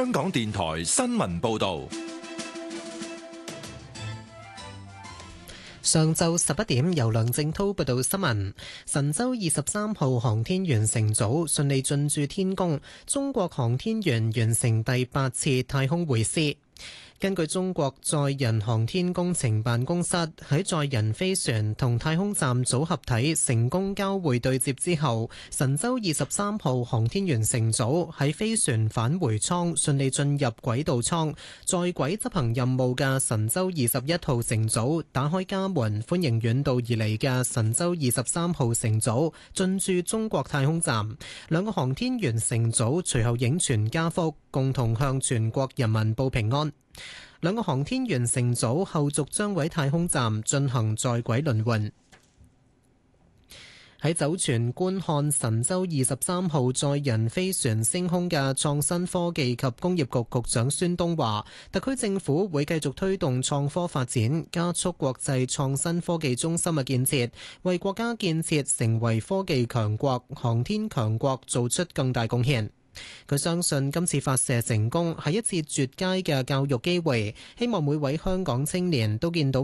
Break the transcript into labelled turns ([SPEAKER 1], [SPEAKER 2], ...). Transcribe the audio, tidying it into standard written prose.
[SPEAKER 1] 香港電台新聞報道。
[SPEAKER 2] 上晝11點，由梁正滔報道新聞。神舟23號航天員乘組順利進駐天宮，中國航天員完成第8次太空會師。根據中國載人航天工程辦公室喺載人飛船同太空站組合體成功交會對接之後，神舟23號航天員乘組喺飛船返回艙順利進入軌道艙，在軌執行任務嘅神舟21號乘組打開家門，歡迎遠道而嚟嘅神舟23號乘組進駐中國太空站。兩個航天員乘組隨後影全家福，共同向全國人民報平安。兩個航天員乘組後續將喺太空站進行在軌輪換。喺酒泉觀看神舟23號載人飛船升空嘅創新科技及工業局局長孫東話，特區政府會繼續推動創科發展，加速國際創新科技中心嘅建設，為國家建設成為科技強國、航天強國做出更大貢獻。佢相信今次發射成功係一次絕佳嘅教育機會，希望每位香港青年都見到